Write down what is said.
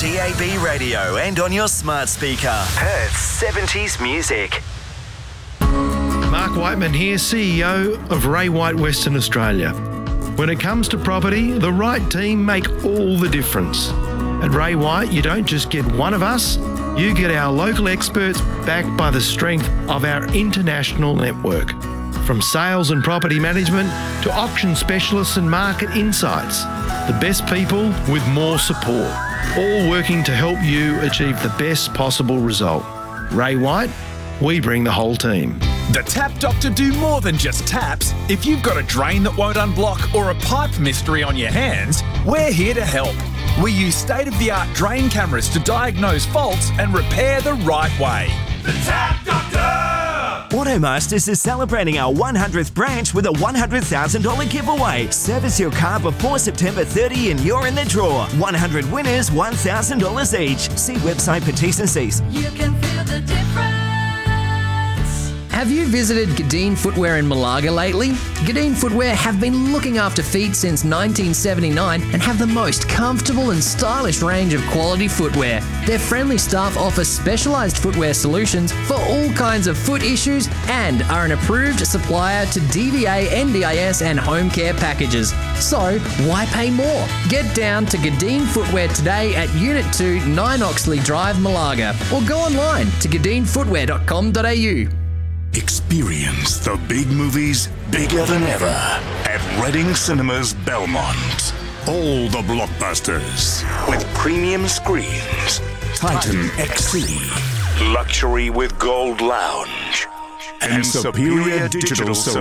DAB radio and on your smart speaker. Perth's 70s music. Mark Whiteman here, CEO of Ray White Western Australia. When it comes to property, the right team make all the difference. At Ray White, you don't just get one of us, you get our local experts backed by the strength of our international network. From sales and property management to auction specialists and market insights, the best people with more support, all working to help you achieve the best possible result. Ray White, we bring the whole team. The Tap Doctor do more than just taps. If you've got a drain that won't unblock or a pipe mystery on your hands, we're here to help. We use state-of-the-art drain cameras to diagnose faults and repair the right way. The Tap Doctor! Automasters is celebrating our 100th branch with a $100,000 giveaway. Service your car before September 30 and you're in the draw. 100 winners, $1,000 each. See website for T's and C's. You can feel the difference. Have you visited Gadeen Footwear in Malaga lately? Gadeen Footwear have been looking after feet since 1979 and have the most comfortable and stylish range of quality footwear. Their friendly staff offer specialised footwear solutions for all kinds of foot issues and are an approved supplier to DVA, NDIS and home care packages. So, why pay more? Get down to Gadeen Footwear today at Unit 2, 9 Oxley Drive, Malaga, or go online to gadeenfootwear.com.au. Experience the big movies bigger than ever at Reading Cinemas Belmont. All the blockbusters with premium screens, Titan XC, luxury with Gold Lounge, and superior digital